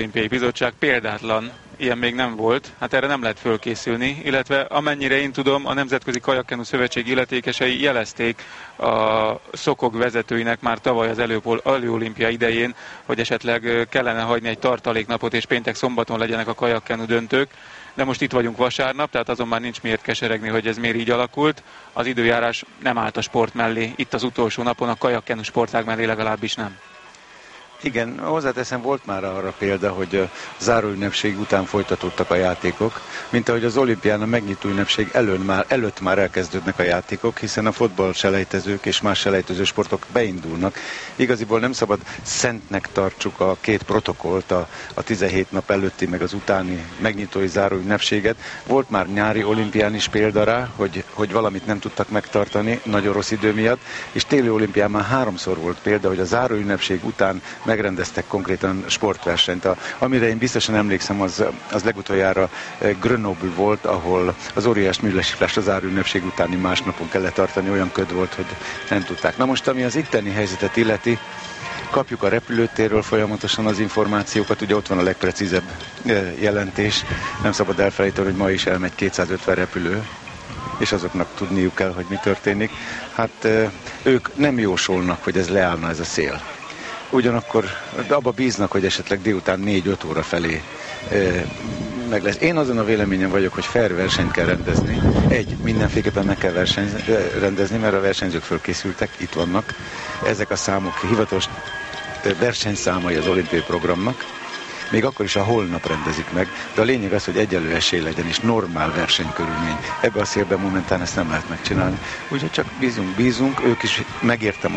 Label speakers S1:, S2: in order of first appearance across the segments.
S1: Olimpiai Bizottság példátlan, ilyen még nem volt, hát erre nem lehet fölkészülni, illetve amennyire én tudom, a Nemzetközi Kajakkenu Szövetség illetékesei jelezték a szokog vezetőinek már tavaly az előolimpia idején, hogy esetleg kellene hagyni egy tartaléknapot, és péntek-szombaton legyenek a kajakkenu döntők, de most itt vagyunk vasárnap, tehát azon már nincs miért keseregni, hogy ez miért így alakult. Az időjárás nem állt a sport mellé, itt az utolsó napon a kajakkenu sportág mellé legalábbis nem.
S2: Igen, hozzáteszem, volt már arra példa, hogy a záróünnepség után folytatódtak a játékok, mint ahogy az olimpián a megnyitó ünnepség előtt már elkezdődnek a játékok, hiszen a fotball-selejtezők és más selejtező sportok beindulnak. Igaziból nem szabad szentnek tartsuk a két protokollt, a 17 nap előtti meg az utáni megnyitói záróünnepséget. Volt már nyári olimpián is példa rá, hogy valamit nem tudtak megtartani nagyon rossz idő miatt, és téli olimpián már 3-szor volt példa, hogy a záróünnepség után megrendeztek konkrétan sportversenyt. Amire én biztosan emlékszem, az legutoljára Grenoble volt, ahol az óriás műlesiklást az záróünnepség utáni másnapon kellett tartani, olyan köd volt, hogy nem tudták. Na most, ami az itteni helyzetet illeti, kapjuk a repülőtérről folyamatosan az információkat, ugye ott van a legprecízebb jelentés, nem szabad elfelejteni, hogy ma is elmegy 250 repülő, és azoknak tudniuk kell, hogy mi történik. Hát ők nem jósolnak, hogy ez leállna, ez a szél. Ugyanakkor abba bíznak, hogy esetleg délután 4-5 óra felé meg lesz. Én azon a véleményen vagyok, hogy fair versenyt kell rendezni. Mindenféleképpen meg kell rendezni, mert a versenyzők fölkészültek, itt vannak. Ezek a számok hivatalos versenyszámai az olimpiai programnak. Még akkor is a holnap rendezik meg, de a lényeg az, hogy egyenlő esély legyen és normál versenykörülmény. Ebbe a szélben momentán ezt nem lehet megcsinálni. Úgyhogy csak bízunk, ők is megértem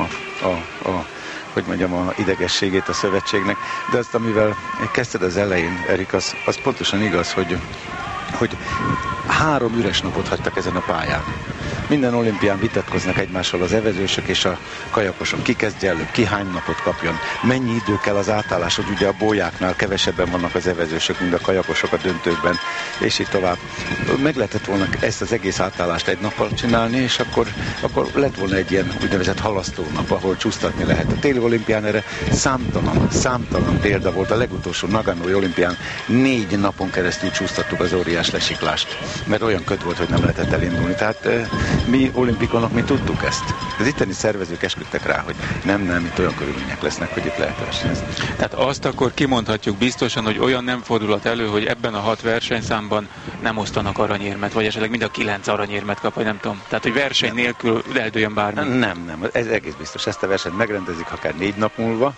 S2: a idegességét a szövetségnek, de azt, amivel kezdted az elején, Erik, az pontosan igaz, hogy 3 üres napot hagytak ezen a pályán. Minden olimpián vitatkoznak egymással az evezősök és a kajakosok. Ki kezdje előbb, ki hány napot kapjon, mennyi idő kell az átállás, hogy ugye a bójáknál kevesebben vannak az evezősök, mint a kajakosok a döntőkben, és így tovább. Meg lehetett volna ezt az egész átállást egy nappal csinálni, és akkor lett volna egy ilyen úgynevezett halasztó nap, ahol csúsztatni lehet. A téli olimpián erre számtalan példa volt. A legutolsó Naganói olimpián 4 napon keresztül csúsztattuk az óriás lesiklást, mert olyan köd volt, hogy nem lehetett elindulni. Tehát mi olimpikonok, mi tudtuk ezt. Az itteni szervezők esküdtek rá, hogy nem, itt olyan körülmények lesznek, hogy itt lehet versenyezni.
S1: Tehát azt akkor kimondhatjuk biztosan, hogy olyan nem fordulhat elő, hogy ebben a 6 versenyszámban nem osztanak aranyérmet, vagy esetleg mind a 9 aranyérmet kap, vagy nem tudom. Tehát, hogy verseny nélkül eldőjön bármi.
S2: Nem, ez egész biztos. Ezt a versenyt megrendezik akár 4 nap múlva,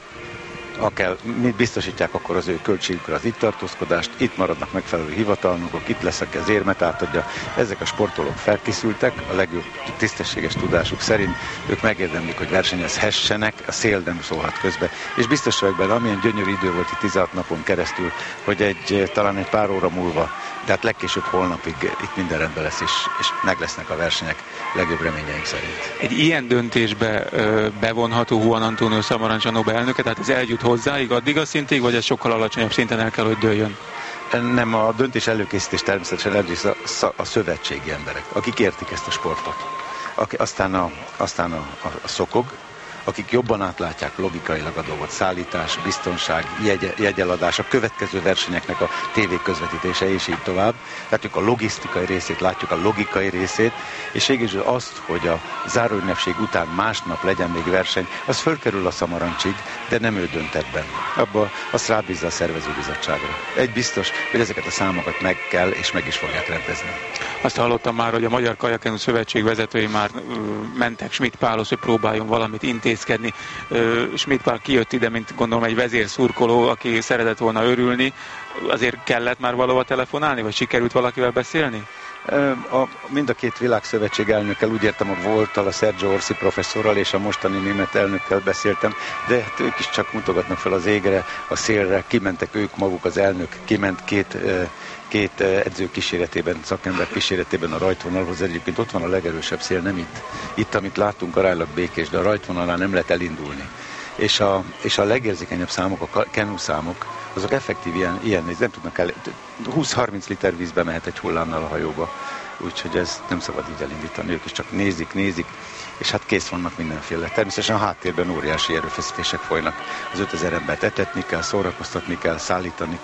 S2: biztosítják akkor az ő költségükre az itt tartózkodást, itt maradnak megfelelő hivatalnokok, itt lesz, aki az érmet átadja. Ezek a sportolók felkészültek, a legjobb tisztességes tudásuk szerint ők megérdemlik, hogy versenyezhessenek, a szél nem szólhat közbe. És biztos vagyok benne, amilyen gyönyörű idő volt itt 16 napon keresztül, hogy talán egy pár óra múlva, tehát legkésőbb holnapig itt minden rendben lesz, és meg lesznek a versenyek, legjobb reményeink szerint.
S1: Egy ilyen döntésbe bevonható Juan Antonio Samaranch a Nobel elnöke, tehát ez eljut hozzáig addig a szintig, vagy ez sokkal alacsonyabb szinten el kell, hogy dőljön?
S2: Nem, a döntés előkészítés természetesen elviszi a szövetségi emberek, akik értik ezt a sportot. Aztán a szokog, akik jobban átlátják logikailag a dolgot, szállítás, biztonság, jegyeladás, a következő versenyeknek a tévéközvetítése és így tovább. Tehát ők a logisztikai részét látjuk, a logikai részét, és végül azt, hogy a záróünnepség után másnap legyen még verseny, az fölkerül a Samarancsig, de nem ő dönt ebben. Abba azt rábízza a szervezőbizottságra. Egy biztos, hogy ezeket a számokat meg kell és meg is fogják rendezni.
S1: Azt hallottam már, hogy a Magyar Kajakkenu Szövetség vezetői már mentek Schmidt Pálhoz, hogy próbáljon valamit intézkedni. Schmidt Pál kijött ide, mint gondolom egy vezérszurkoló, aki szeretett volna örülni. Azért kellett már valahol telefonálni, vagy sikerült valakivel beszélni?
S2: Mind a két világszövetség elnökkel, úgy értem, a volttal, a Sergio Orsi professzorral és a mostani német elnökkel beszéltem, de hát ők is csak mutogatnak fel az égre, a szélre, kimentek ők maguk, az elnök kiment két edző kíséretében, szakember kíséretében a rajtvonalhoz. Egyébként ott van a legerősebb szél, nem itt. Itt, amit látunk, aránylag békés, de a rajtvonalán nem lehet elindulni. És a legérzékenyebb számok, a kenu számok, azok effektív ilyen nem tudnak 20-30 liter vízbe mehet egy hullámnál a hajóba. Úgyhogy ez nem szabad így elindítani, ők is csak nézik, és hát kész vannak mindenféle. Természetesen a háttérben óriási erőfeszítések folynak. Az 5000 embert etetni kell, szórakoztatni kell, szállítani